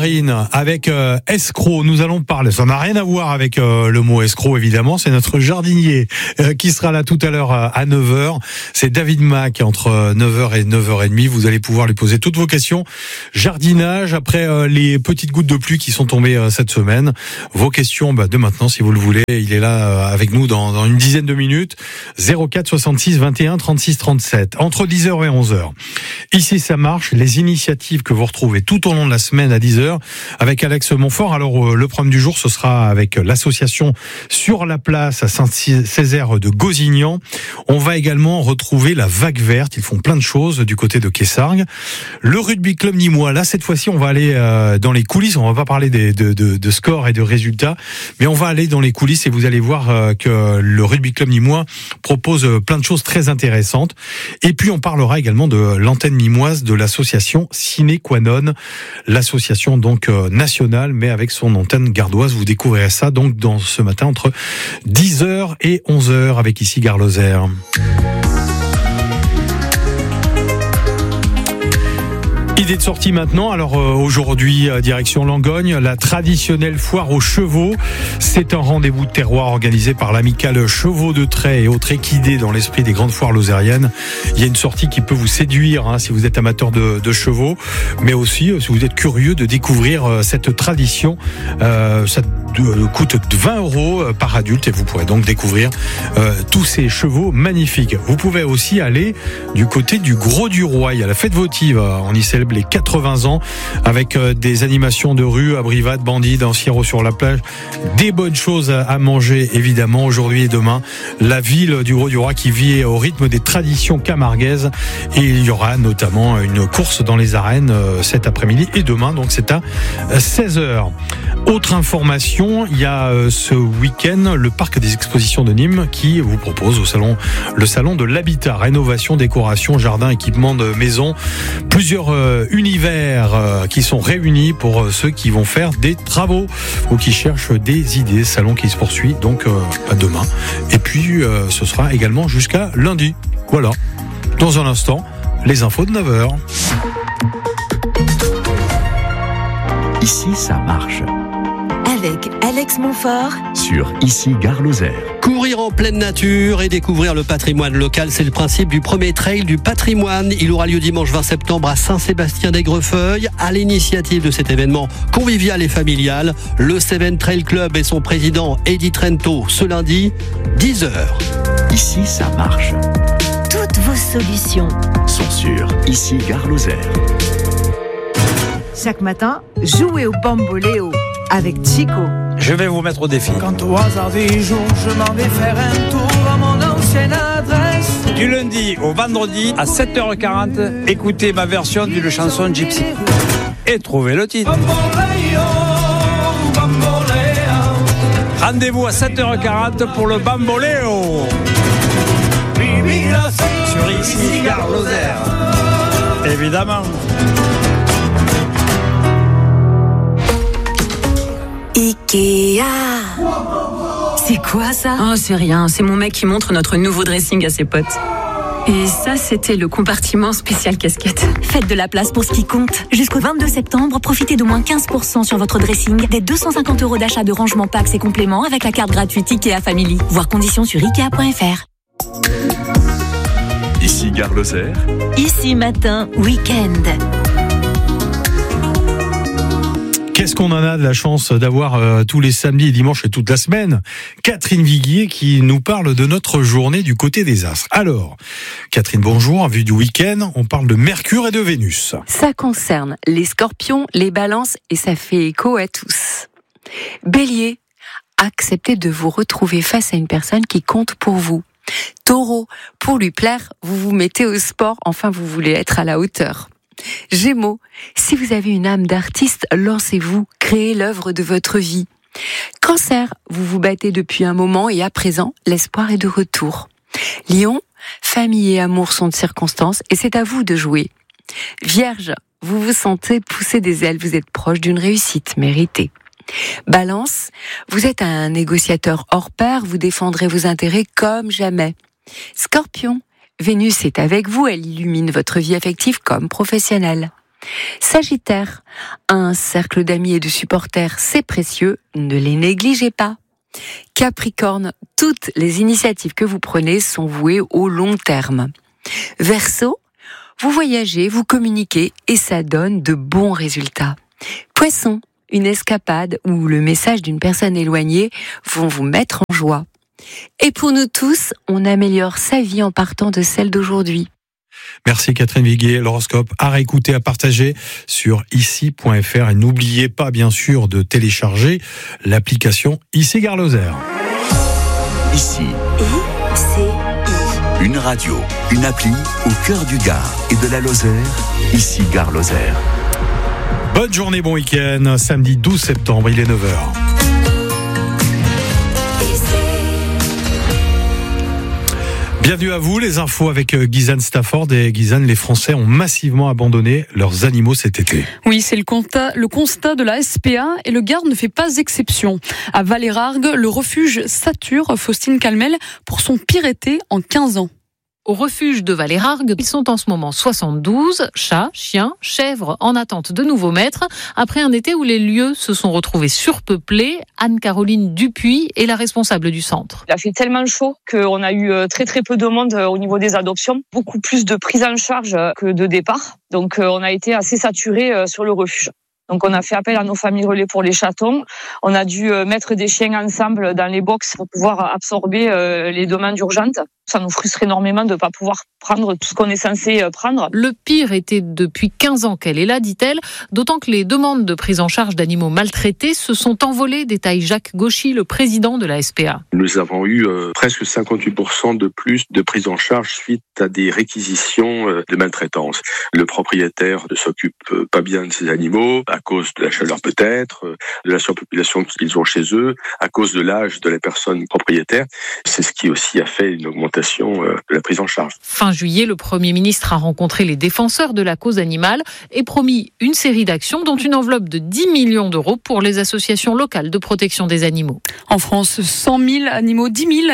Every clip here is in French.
Karine avec escroc. Nous allons parler, ça n'a rien à voir avec le mot escroc évidemment, c'est notre jardinier qui sera là tout à l'heure à 9h. C'est David Mac entre 9h et 9h30. Vous allez pouvoir lui poser toutes vos questions. Jardinage, après les petites gouttes de pluie qui sont tombées cette semaine. Vos questions de maintenant si vous le voulez. Il est là avec nous dans une dizaine de minutes. 04 66 21 36 37. Entre 10h et 11h. Ici ça marche, les initiatives que vous retrouvez tout au long de la semaine à 10h avec Alex Montfort. Alors le programme du jour ce sera avec l'association Sur la Place à Saint-Césaire de Gozignan. On va également retrouver la Vague Verte, ils font plein de choses du côté de Quessargues. Le rugby club nîmois, là cette fois-ci on va aller dans les coulisses, on va pas parler de scores et de résultats, mais on va aller dans les coulisses et vous allez voir que le rugby club nîmois propose plein de choses très intéressantes. Et puis on parlera également de l'antenne nîmoise de l'association Sine Qua Non, l'association donc nationale mais avec son antenne gardoise. Vous découvrirez ça donc dans ce matin entre 10h et 11h avec ici Gare Lozère. Idée de sortie maintenant. Alors aujourd'hui, direction Langogne, la traditionnelle foire aux chevaux. C'est un rendez-vous de terroir organisé par l'amicale Chevaux de Trait et autres équidés dans l'esprit des grandes foires lozériennes. Il y a une sortie qui peut vous séduire si vous êtes amateur de chevaux, mais aussi si vous êtes curieux de découvrir cette tradition. Ça coûte 20 € par adulte et vous pourrez donc découvrir tous ces chevaux magnifiques. Vous pouvez aussi aller du côté du Gros du Roi. Il y a la fête votive. On y célèbre les 80 ans avec des animations de rue, abrivades, bandits, un sirop sur la plage, des bonnes choses à manger évidemment aujourd'hui et demain. La ville du Gros du Roi qui vit au rythme des traditions camarguaises et il y aura notamment une course dans les arènes cet après-midi et demain, donc c'est à 16h. Autre information, il y a ce week-end le parc des expositions de Nîmes qui vous propose le salon de l'habitat, rénovation, décoration, jardin, équipement de maison, plusieurs univers qui sont réunis pour ceux qui vont faire des travaux ou qui cherchent des idées. Salon qui se poursuit donc à demain et puis ce sera également jusqu'à lundi. Voilà, dans un instant les infos de 9h. Ici ça marche avec Alex Montfort sur Ici Gare Lozère. Courir en pleine nature et découvrir le patrimoine local, c'est le principe du premier trail du patrimoine. Il aura lieu dimanche 20 septembre à Saint-Sébastien-d'Aigrefeuille. À l'initiative de cet événement convivial et familial, le Seven Trail Club et son président Eddie Trento ce lundi, 10h. Ici ça marche. Toutes vos solutions sont sur Ici Gare Lozère. Chaque matin, jouez au bamboléo avec Chico. Je vais vous mettre au défi. Quand au hasard des jours, je m'en vais faire un tour à mon ancienne adresse. Du lundi au vendredi à 7h40, écoutez ma version d'une chanson Gypsy. Et trouvez le titre. Rendez-vous à 7h40 pour le bamboléo. Sur Ici Gare Lozère. Évidemment. Ikea. C'est quoi ça? Oh, c'est rien, c'est mon mec qui montre notre nouveau dressing à ses potes. Et ça, c'était le compartiment spécial casquette. Faites de la place pour ce qui compte. Jusqu'au 22 septembre, profitez d'au moins 15% sur votre dressing, des 250 € d'achat de rangement packs et compléments avec la carte gratuite Ikea Family. Voir conditions sur Ikea.fr. Ici Gare Lozère. Ici matin, week-end. Qu'est-ce qu'on en a de la chance d'avoir tous les samedis et dimanches et toute la semaine Catherine Viguier qui nous parle de notre journée du côté des astres. Alors, Catherine, bonjour. En vue du week-end, on parle de Mercure et de Vénus. Ça concerne les scorpions, les balances et ça fait écho à tous. Bélier, acceptez de vous retrouver face à une personne qui compte pour vous. Taureau, pour lui plaire, vous vous mettez au sport, enfin vous voulez être à la hauteur. Gémeaux, si vous avez une âme d'artiste, lancez-vous, créez l'œuvre de votre vie. Cancer, vous vous battez depuis un moment et à présent, l'espoir est de retour. Lion, famille et amour sont de circonstance et c'est à vous de jouer. Vierge, vous vous sentez pousser des ailes, vous êtes proche d'une réussite méritée. Balance, vous êtes un négociateur hors pair, vous défendrez vos intérêts comme jamais. Scorpion, Vénus est avec vous, elle illumine votre vie affective comme professionnelle. Sagittaire, un cercle d'amis et de supporters, c'est précieux, ne les négligez pas. Capricorne, toutes les initiatives que vous prenez sont vouées au long terme. Verseau, vous voyagez, vous communiquez et ça donne de bons résultats. Poisson, une escapade ou le message d'une personne éloignée vont vous mettre en joie. Et pour nous tous, on améliore sa vie en partant de celle d'aujourd'hui. Merci Catherine Viguier. L'horoscope à réécouter, à partager sur ici.fr. Et n'oubliez pas bien sûr de télécharger l'application Ici Gare Lozère. Ici. Une radio, une appli au cœur du Gard et de la Lozère. Ici Gare Lozère. Bonne journée, bon week-end. Samedi 12 septembre, il est 9h. Bienvenue à vous, les infos avec Guyzane Stafford. Et Guyzane, les Français ont massivement abandonné leurs animaux cet été. Oui, c'est le constat de la SPA et le Gard ne fait pas exception. À Valérargues, le refuge sature Faustine Calmel pour son pire été en 15 ans. Au refuge de Valérargues, ils sont en ce moment 72, chats, chiens, chèvres en attente de nouveaux maîtres. Après un été où les lieux se sont retrouvés surpeuplés, Anne-Caroline Dupuis est la responsable du centre. Il a fait tellement chaud qu'on a eu très peu de monde au niveau des adoptions. Beaucoup plus de prise en charge que de départ. Donc on a été assez saturé sur le refuge. Donc on a fait appel à nos familles relais pour les chatons. On a dû mettre des chiens ensemble dans les box pour pouvoir absorber les demandes urgentes. Ça nous frustre énormément de ne pas pouvoir prendre tout ce qu'on est censé prendre. Le pire était depuis 15 ans qu'elle est là, dit-elle, d'autant que les demandes de prise en charge d'animaux maltraités se sont envolées, détaille Jacques Gauchy, le président de la SPA. Nous avons eu presque 58% de plus de prise en charge suite à des réquisitions de maltraitance. Le propriétaire ne s'occupe pas bien de ses animaux, à cause de la chaleur peut-être, de la surpopulation qu'ils ont chez eux, à cause de l'âge de la personne propriétaire. C'est ce qui aussi a fait une augmentation de la prise en charge. Fin juillet, le Premier ministre a rencontré les défenseurs de la cause animale et promis une série d'actions, dont une enveloppe de 10 millions d'euros pour les associations locales de protection des animaux. En France, 10 000 animaux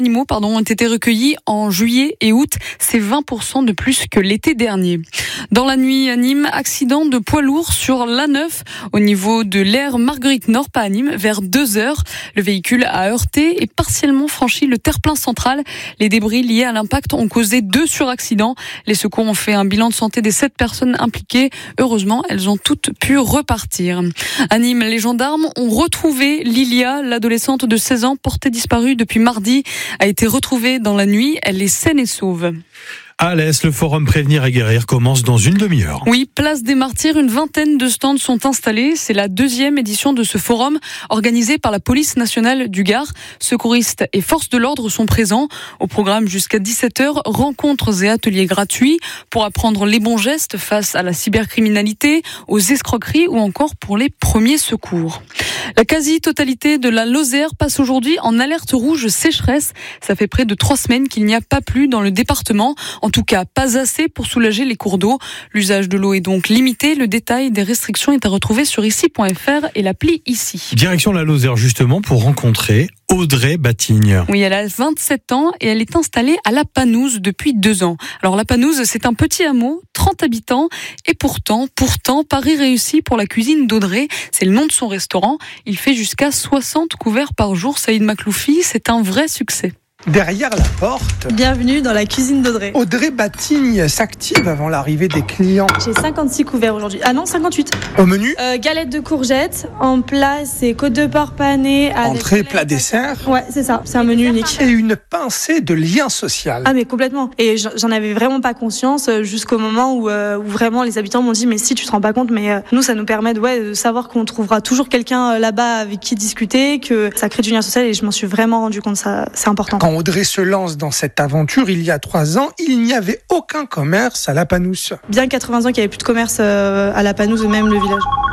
ont été recueillis en juillet et août. C'est 20% de plus que l'été dernier. Dans la nuit à Nîmes, accident de poids lourd sur l'A9 au niveau de l'aire Marguerite-Nord, pas à Nîmes, vers 2h. Le véhicule a heurté et partiellement franchi le terre-plein central. Les débris liés à l'impact ont causé 2 suraccidents. Les secours ont fait un bilan de santé des 7 personnes impliquées. Heureusement, elles ont toutes pu repartir. À Nîmes, les gendarmes ont retrouvé Lilia, l'adolescente de 16 ans portée disparue depuis mardi, a été retrouvée dans la nuit. Elle est saine et sauve. À Alès, le forum Prévenir et Guérir commence dans une demi-heure. Oui, place des Martyrs, une vingtaine de stands sont installés. C'est la 2e édition de ce forum organisé par la police nationale du Gard. Secouristes et forces de l'ordre sont présents. Au programme jusqu'à 17h, rencontres et ateliers gratuits pour apprendre les bons gestes face à la cybercriminalité, aux escroqueries ou encore pour les premiers secours. La quasi-totalité de la Lozère passe aujourd'hui en alerte rouge sécheresse. Ça fait près de 3 semaines qu'il n'y a pas plu dans le département. En tout cas, pas assez pour soulager les cours d'eau. L'usage de l'eau est donc limité. Le détail des restrictions est à retrouver sur ici.fr et l'appli Ici. Direction la Lozère justement pour rencontrer Audrey Batigne. Oui, elle a 27 ans et elle est installée à La Panouse depuis 2 ans. Alors La Panouse, c'est un petit hameau, 30 habitants et pourtant, pari réussi pour la cuisine d'Audrey. C'est le nom de son restaurant. Il fait jusqu'à 60 couverts par jour. Saïd Makloufi, c'est un vrai succès. Derrière la porte. Bienvenue dans la cuisine d'Audrey. Audrey Batigne s'active avant l'arrivée des clients. J'ai 56 couverts aujourd'hui. Ah non, 58. Au menu galette de courgettes. En plat, c'est côte de porc pané. Entrée, plat, dessert. Ouais, c'est ça. C'est un menu unique. Et une pincée de lien social. Ah mais complètement. Et j'en avais vraiment pas conscience jusqu'au moment où vraiment les habitants m'ont dit mais si tu te rends pas compte, mais nous ça nous permet de savoir qu'on trouvera toujours quelqu'un là-bas avec qui discuter, que ça crée du lien social et je m'en suis vraiment rendu compte, ça c'est important. Quand Audrey se lance dans cette aventure il y a 3 ans, il n'y avait aucun commerce à La Panouse. Bien 80 ans qu'il n'y avait plus de commerce à La Panouse, même le village.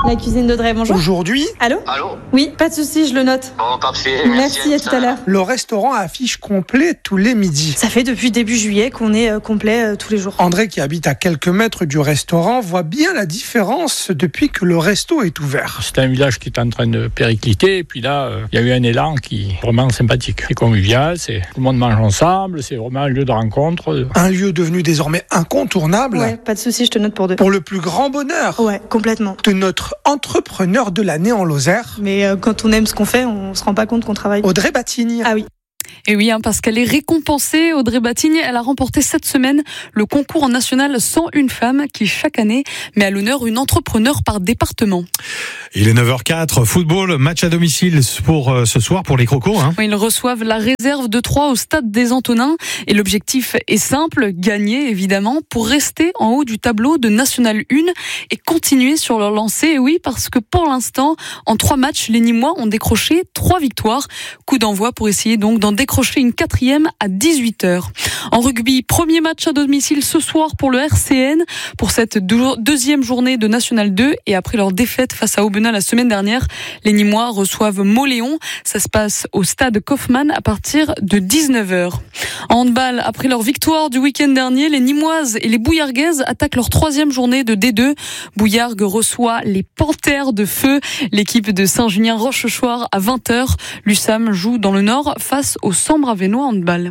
La cuisine d'Audrey, bonjour. Aujourd'hui, Allô ? Oui, pas de souci, je le note. Bon, parfait. Merci, à tout à l'heure. le restaurant affiche complet tous les midis. Ça fait depuis début juillet qu'on est complet tous les jours. André, qui habite à quelques mètres du restaurant, voit bien la différence depuis que le resto est ouvert. C'est un village qui est en train de péricliter, et puis là, il y a eu un élan qui est vraiment sympathique. C'est convivial, tout le monde mange ensemble, c'est vraiment un lieu de rencontre. Un lieu devenu désormais incontournable. Ouais, pas de souci, je te note pour 2. Pour le plus grand bonheur. Ouais, complètement. De notre entrepreneur de l'année en Lozère. Mais quand on aime ce qu'on fait, on se rend pas compte qu'on travaille. Audrey Batigne. Ah oui. Et oui, parce qu'elle est récompensée, Audrey Batigne, elle a remporté cette semaine le concours national 101 femmes qui, chaque année, met à l'honneur une entrepreneur par département. Il est 9h04, football, match à domicile pour ce soir pour les Crocos. Oui, ils reçoivent la réserve de 3 au stade des Antonins et l'objectif est simple, gagner évidemment pour rester en haut du tableau de National 1 et continuer sur leur lancée. Et oui, parce que pour l'instant, en 3 matchs, les Nîmois ont décroché 3 victoires. Coup d'envoi pour essayer donc d'en décrocher une 4e à 18h. En rugby, premier match à domicile ce soir pour le RCN pour cette deuxième journée de National 2 et après leur défaite face à Aubenas la semaine dernière, les Nîmois reçoivent Mauléon. Ça se passe au stade Kaufmann à partir de 19h. En handball, après leur victoire du week-end dernier, les Nîmoises et les Bouillarguaises attaquent leur 3e journée de D2. Bouillargues reçoit les Panthères de Feu, l'équipe de Saint-Junien-Rochechouart à 20h. L'USAM joue dans le Nord face au Sambre-Avesnois handball.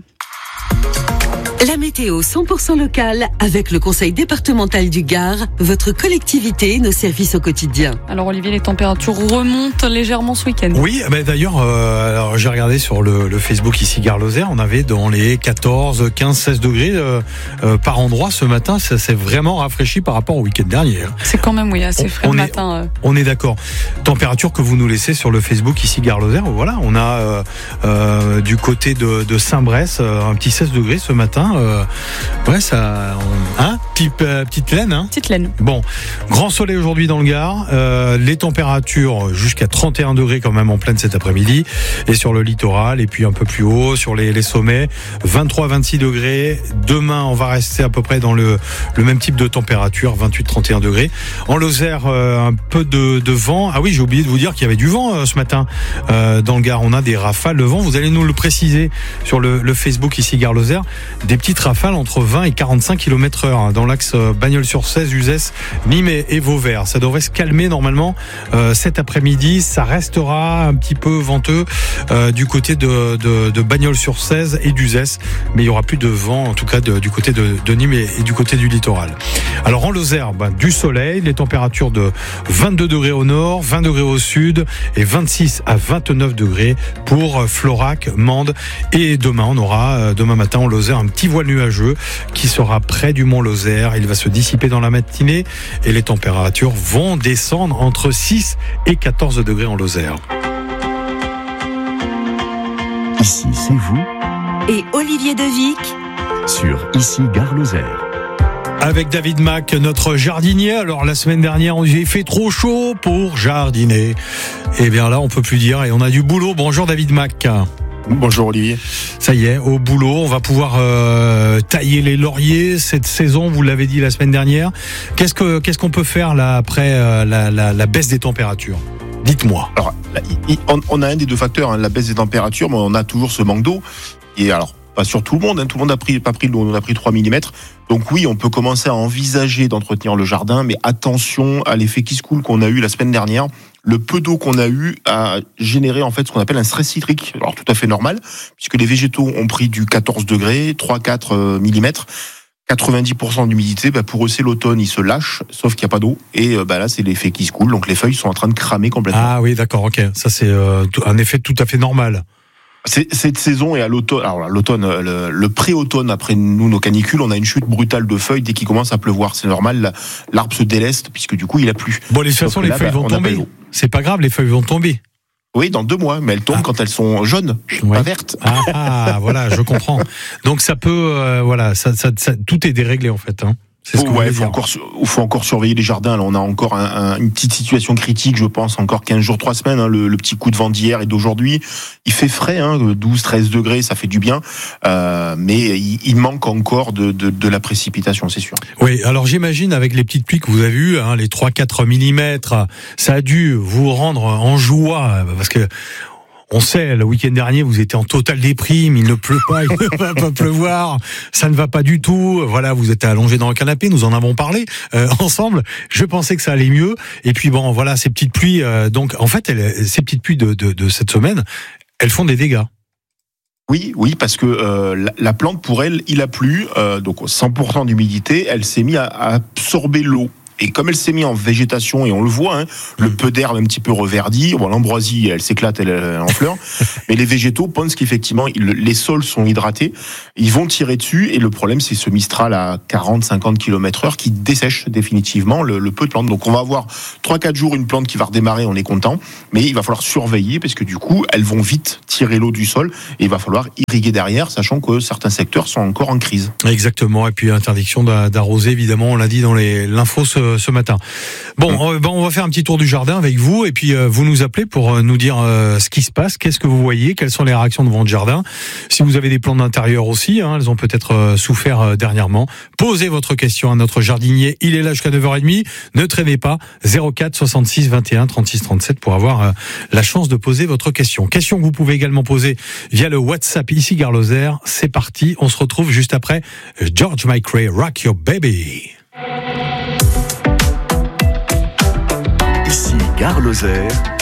La météo 100% locale avec le Conseil départemental du Gard, votre collectivité, nos services au quotidien. Alors Olivier, les températures remontent légèrement ce week-end. Oui, d'ailleurs, alors j'ai regardé sur le Facebook ici Gare-Lozère, on avait dans les 14, 15, 16 degrés par endroit ce matin. Ça s'est vraiment rafraîchi par rapport au week-end dernier. C'est quand même assez frais le matin. On est d'accord. Température que vous nous laissez sur le Facebook ici Gare-Lozère. Voilà, on a du côté de Saint-Bresse un petit 16 degrés ce matin. Ouais, ça, petite laine. Petite laine. Bon, grand soleil aujourd'hui dans le Gard. Les températures jusqu'à 31 degrés quand même en pleine cet après-midi. Et sur le littoral, et puis un peu plus haut, sur les sommets, 23-26 degrés. Demain, on va rester à peu près dans le même type de température, 28-31 degrés. En Lozère, un peu de vent. Ah oui, j'ai oublié de vous dire qu'il y avait du vent ce matin dans le Gard. On a des rafales de vent. Vous allez nous le préciser sur le Facebook ici Gare-Lozère. Des petites rafales entre 20 et 45 km/h dans l'axe Bagnols-sur-Cèze, Uzès, Nîmes et Vauvert. Ça devrait se calmer normalement cet après-midi. Ça restera un petit peu venteux du côté de Bagnols-sur-Cèze et d'Uzès, mais il y aura plus de vent en tout cas du côté de Nîmes et du côté du littoral. Alors en Lozère, du soleil, les températures de 22 degrés au nord, 20 degrés au sud et 26 à 29 degrés pour Florac, Mende. Et demain, on aura demain matin en Lozère un petit voile nuageux qui sera près du mont Lozère. Il va se dissiper dans la matinée et les températures vont descendre entre 6 et 14 degrés en Lozère. Ici, c'est vous. Et Olivier Devic Sur Ici, Gare-Lozère. Avec David Mac, notre jardinier. Alors la semaine dernière, on dit il fait trop chaud pour jardiner. Et bien là, on peut plus dire et on a du boulot. Bonjour David Mac. Bonjour Olivier. Ça y est, au boulot, on va pouvoir tailler les lauriers cette saison, vous l'avez dit la semaine dernière. Qu'est-ce qu'on peut faire là après la baisse des températures ? Dites-moi. Alors, on a un des deux facteurs, la baisse des températures, mais on a toujours ce manque d'eau. Et alors, pas sur tout le monde, tout le monde n'a pas pris l'eau, on a pris 3 mm. Donc oui, on peut commencer à envisager d'entretenir le jardin, mais attention à l'effet qui se coule qu'on a eu la semaine dernière. Le peu d'eau qu'on a eu a généré en fait ce qu'on appelle un stress hydrique. Alors tout à fait normal, puisque les végétaux ont pris du 14 degrés, 3-4 mm. 90% d'humidité, pour eux c'est l'automne, ils se lâchent, sauf qu'il n'y a pas d'eau, et là c'est l'effet qui se coule, donc les feuilles sont en train de cramer complètement. Ah oui, d'accord, ok, ça c'est un effet tout à fait normal. Cette saison et à l'automne, alors l'automne, le pré-automne après nos canicules, on a une chute brutale de feuilles dès qu'il commence à pleuvoir. C'est normal, l'arbre se déleste puisque du coup il a plu. Bon, de toute façon les feuilles vont tomber. C'est pas grave, les feuilles vont tomber. Oui, dans 2 mois, mais elles tombent quand elles sont jaunes, pas vertes. Ah, voilà, je comprends. Donc ça peut, ça, tout est déréglé en fait. C'est ce que faut encore surveiller les jardins. Là, on a encore une petite situation critique, je pense, encore 15 jours, 3 semaines. Hein, le petit coup de vent d'hier et d'aujourd'hui. Il fait frais, 12, 13 degrés, ça fait du bien. Mais il manque encore de la précipitation, c'est sûr. Oui, alors j'imagine avec les petites pluies que vous avez eues, les 3-4 mm, ça a dû vous rendre en joie, parce que on sait, le week-end dernier, vous étiez en totale déprime, il ne pleut pas, il ne va pas pleuvoir, ça ne va pas du tout. Voilà, vous êtes allongé dans le canapé, nous en avons parlé ensemble. Je pensais que ça allait mieux. Et puis bon, voilà, ces petites pluies, donc en fait, ces petites pluies de cette semaine, elles font des dégâts. Oui, parce que la plante, pour elle, il a plu, donc 100% d'humidité, elle s'est mise à absorber l'eau. Et comme elle s'est mise en végétation, et on le voit, le peu d'herbe un petit peu reverdi, bon, l'ambroisie, elle s'éclate, elle en fleur, mais les végétaux pensent qu'effectivement, les sols sont hydratés, ils vont tirer dessus, et le problème, c'est ce Mistral à 40-50 km/h qui dessèche définitivement le peu de plantes. Donc on va avoir 3-4 jours une plante qui va redémarrer, on est content, mais il va falloir surveiller, parce que du coup, elles vont vite tirer l'eau du sol, et il va falloir irriguer derrière, sachant que certains secteurs sont encore en crise. Exactement, et puis interdiction d'arroser, évidemment, on l'a dit dans l'info ce matin. Bon, on va faire un petit tour du jardin avec vous, et puis vous nous appelez pour nous dire ce qui se passe, qu'est-ce que vous voyez, quelles sont les réactions devant votre jardin. Si vous avez des plantes d'intérieur aussi, elles ont peut-être souffert dernièrement. Posez votre question à notre jardinier, il est là jusqu'à 9h30, ne traînez pas, 04 66 21 36 37 pour avoir la chance de poser votre question. Question que vous pouvez également poser via le WhatsApp ici Gare Lozère. C'est parti, on se retrouve juste après George Michael, Rock Your Baby. Ici Gare Lozère,